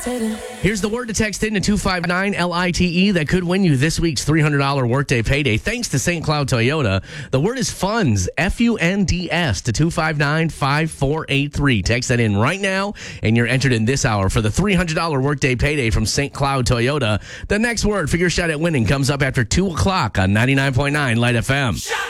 Here's the word to text in to 259-LITE that could win you this week's $300 workday payday thanks to St. Cloud Toyota. The word is funds, F-U-N-D-S, to 259-5483. Text that in right now, and you're entered in this hour for the $300 workday payday from St. Cloud Toyota. The next word for your shot at winning comes up after 2 o'clock on 99.9 Light FM.